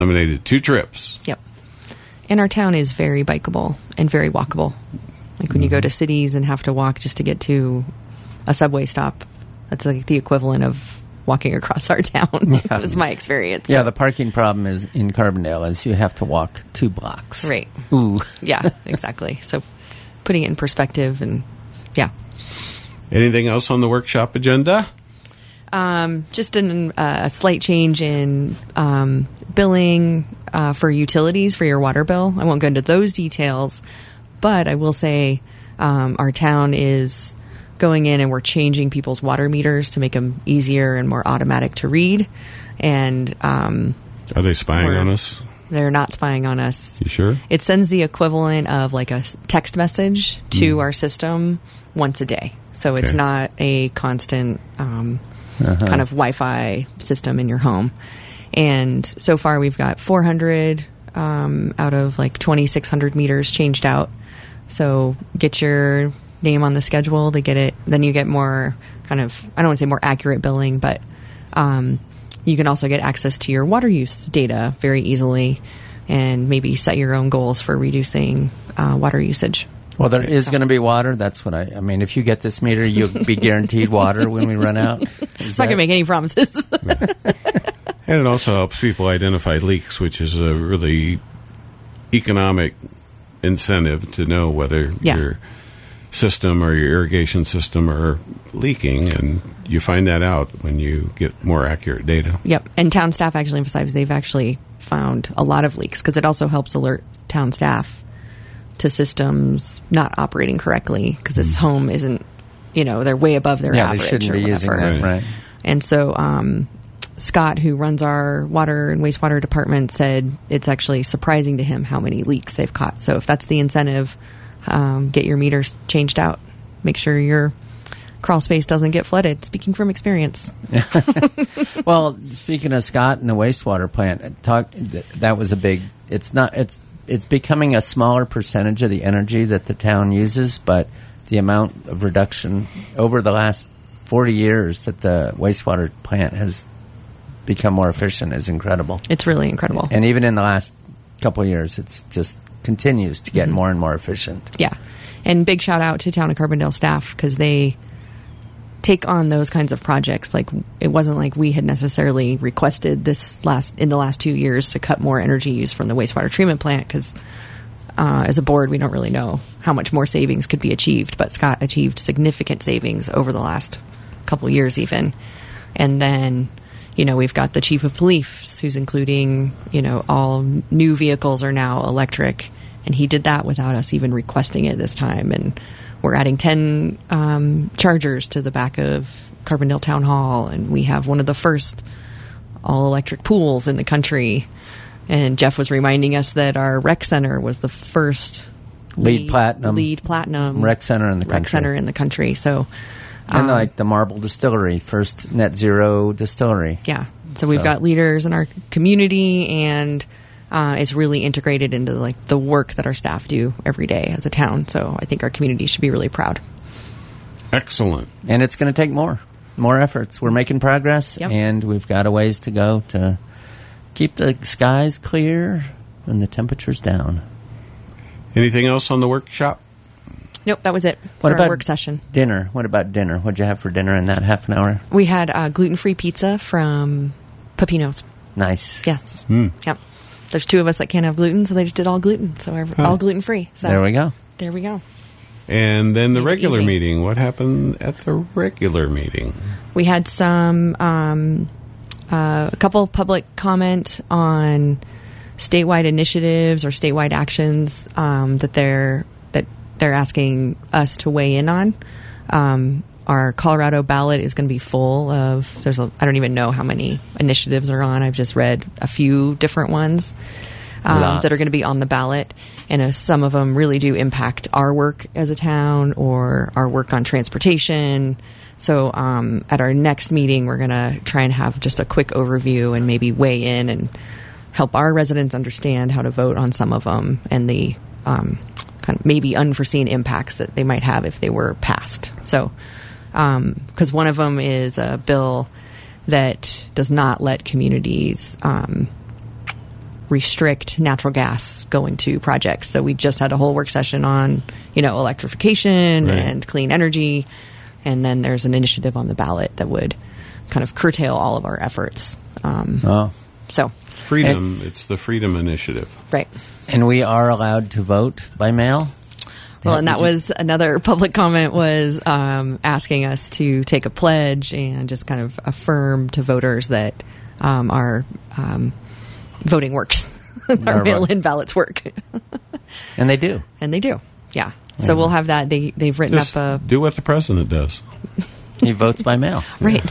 eliminated 2 trips. Yep. And our town is very bikeable and very walkable. Like when you go to cities and have to walk just to get to a subway stop, that's like the equivalent of walking across our town. Yeah. Was my experience. Yeah, So. the parking problem is in Carbondale is you have to walk 2 blocks. Right. Ooh. Yeah, exactly. So putting it in perspective and, yeah. Anything else on the workshop agenda? Just a slight change in billing for utilities for your water bill. I won't go into those details, but I will say our town is going in and we're changing people's water meters to make them easier and more automatic to read. And Are they spying on us? they're not spying on us. You sure? It sends the equivalent of like a text message to our system once a day. So it's Okay. not a constant kind of Wi-Fi system in your home. And so far we've got 400 out of like 2,600 meters changed out. So get your name on the schedule to get it. Then you get more kind of, I don't want to say more accurate billing, but you can also get access to your water use data very easily and maybe set your own goals for reducing water usage. Well, there is going to be water. That's what I mean, if you get this meter, you'll be guaranteed water when we run out. It's not going to make any promises. And it also helps people identify leaks, which is a really economic incentive to know whether Yeah. your system or your irrigation system are leaking, and you find that out when you get more accurate data. Yep. And town staff actually emphasize they've actually found a lot of leaks because it also helps alert town staff to systems not operating correctly because this home isn't, they're way above their Yeah, they average shouldn't or be whatever. using that, right? And so Scott, who runs our water and wastewater department, said it's actually surprising to him how many leaks they've caught. So if that's the incentive, get your meters changed out. Make sure your crawl space doesn't get flooded. Speaking from experience. Well, speaking of Scott and the wastewater plant, that was a big. It's becoming a smaller percentage of the energy that the town uses, but the amount of reduction over the last 40 years that the wastewater plant has become more efficient is incredible. It's really incredible. And even in the last couple of years, it's just continues to get more and more efficient. Yeah. And big shout out to Town of Carbondale staff because they take on those kinds of projects. Like it wasn't like we had necessarily requested in the last 2 years to cut more energy use from the wastewater treatment plant because as a board we don't really know how much more savings could be achieved. But Scott achieved significant savings over the last couple years even. And then we've got the chief of police who's including, all new vehicles are now electric. And he did that without us even requesting it this time. And we're adding 10 chargers to the back of Carbondale Town Hall. And we have one of the first all-electric pools in the country. And Jeff was reminding us that our rec center was the first LEED platinum rec center in the country. So, and like the Marble Distillery, first net zero distillery. Yeah. So we've got leaders in our community, and it's really integrated into like the work that our staff do every day as a town. So I think our community should be really proud. Excellent. And it's going to take more efforts. We're making progress, and we've got a ways to go to keep the skies clear and the temperatures down. Anything else on the workshop? Nope, that was it for our work session. Dinner? What about dinner? What'd you have for dinner in that half an hour? We had gluten-free pizza from Pepino's. Nice. Yes. Yep. There's 2 of us that can't have gluten, so they just did all gluten. So all gluten-free. So there we go. There we go. And then the regular meeting. What happened at the regular meeting? We had some a couple public comment on statewide initiatives or statewide actions that they're asking us to weigh in on. Our Colorado ballot is going to be full of, I don't even know how many initiatives are on. I've just read a few different ones that are going to be on the ballot. And some of them really do impact our work as a town or our work on transportation. So at our next meeting, we're going to try and have just a quick overview and maybe weigh in and help our residents understand how to vote on some of them and the kind of maybe unforeseen impacts that they might have if they were passed. So, because one of them is a bill that does not let communities restrict natural gas going to projects. So we just had a whole work session on, electrification Right. and clean energy. And then there's an initiative on the ballot that would kind of curtail all of our efforts. So, Freedom. It's the Freedom Initiative. right. And we are allowed to vote by mail? Well, and that was another public comment was asking us to take a pledge and just kind of affirm to voters that our voting works. Our mail-in ballots work. And they do. And they do. Yeah. So we'll have that. They've written Just up a... do what the president does. He votes by mail. Right.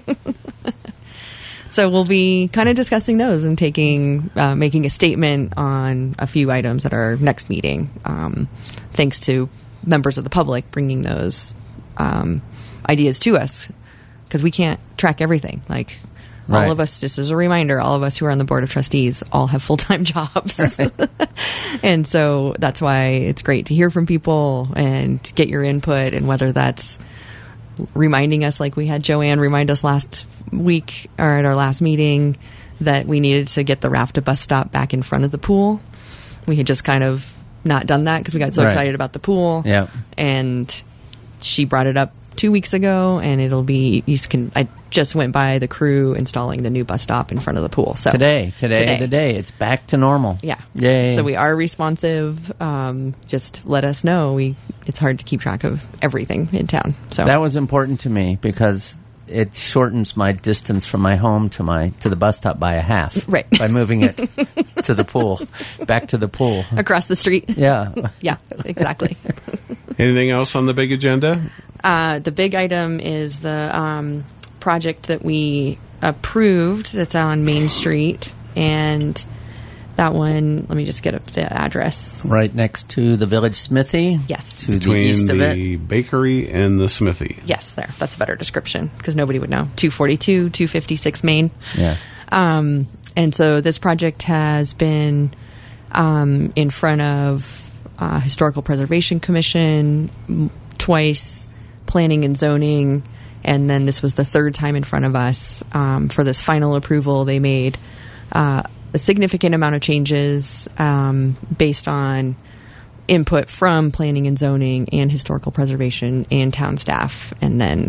So we'll be kind of discussing those and making a statement on a few items at our next meeting. Thanks to members of the public bringing those ideas to us, because we can't track everything. Like Right. all of us, just as a reminder, all of us who are on the board of trustees all have full-time jobs. Right. And so that's why it's great to hear from people and get your input, and whether that's reminding us, like we had Joanne remind us last week or at our last meeting, that we needed to get the Rafta bus stop back in front of the pool. We had just kind of not done that because we got so Right. excited about the pool. Yeah. And she brought it up 2 weeks ago, and I just went by the crew installing the new bus stop in front of the pool. So Today, the day. It's back to normal. yeah. Yay. So we are responsive. Just let us know. It's hard to keep track of everything in town. So That was important to me because it shortens my distance from my home to the bus stop by a half. Right. By moving it to the pool, back to the pool. across the street. Yeah. Yeah, exactly. Anything else on the big agenda? The big item is the project that we approved that's on Main Street. And that one, let me just get up the address. Right next to the Village Smithy. Yes. To the Between east of it. the bakery and the smithy. Yes, there. That's a better description because nobody would know. 242, 256 Main. Yeah. And so this project has been in front of Historical Preservation Commission twice, Planning and Zoning, and then this was the third time in front of us. For this final approval, they made a significant amount of changes based on input from Planning and Zoning and Historical Preservation and town staff, and then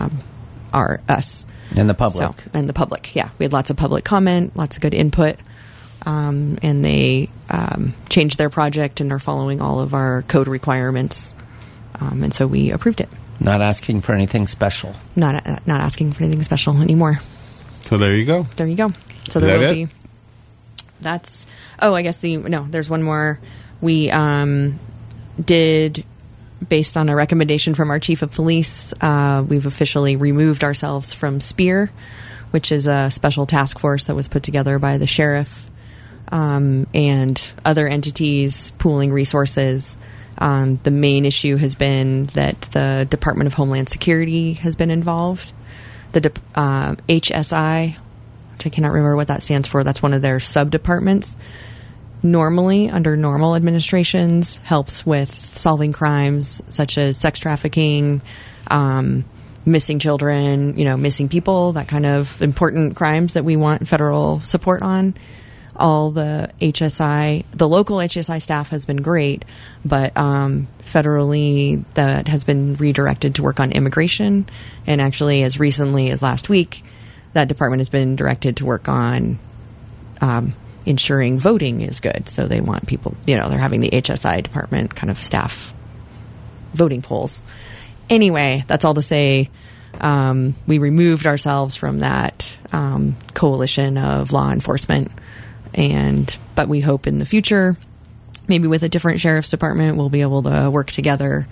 us. And the public. And the public, yeah. We had lots of public comment, lots of good input, and they changed their project and are following all of our code requirements, and so we approved it. Not asking for anything special. Not asking for anything special anymore. So there you go. There you go. So Is there that will it? be. That's. Oh, I guess there's one more. We did, based on a recommendation from our chief of police, we've officially removed ourselves from SPEAR, which is a special task force that was put together by the sheriff and other entities pooling resources. The main issue has been that the Department of Homeland Security has been involved. The HSI, which I cannot remember what that stands for, that's one of their sub-departments. Normally, under normal administrations, helps with solving crimes such as sex trafficking, missing children, missing people, that kind of important crimes that we want federal support on. All the local HSI staff has been great, but federally that has been redirected to work on immigration. And actually, as recently as last week, that department has been directed to work on ensuring voting is good. So they want people, they're having the HSI department kind of staff voting polls. Anyway, that's all to say, we removed ourselves from that coalition of law enforcement. But we hope in the future, maybe with a different sheriff's department, we'll be able to work together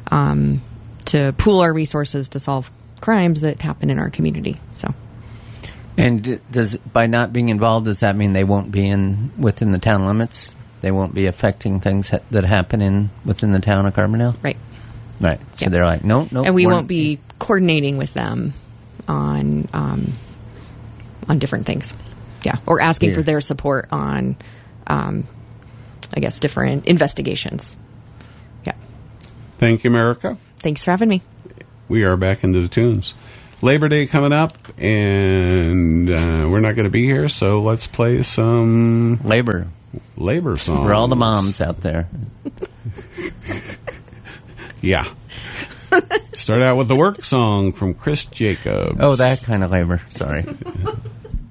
to pool our resources to solve crimes that happen in our community. So, and by not being involved, does that mean they won't be within the town limits? They won't be affecting things that happen within the town of Carbondale? right. Right. So Yeah. they're like, no. And we won't be coordinating with them on different things. Yeah, or asking Spear. for their support on, I guess, different investigations. Yeah. Thank you, America. Thanks for having me. We are back into the tunes. Labor Day coming up, and we're not going to be here, so let's play some Labor songs. for all the moms out there. Yeah. Start out with the work song from Chris Jacobs. Oh, that kind of labor. Sorry.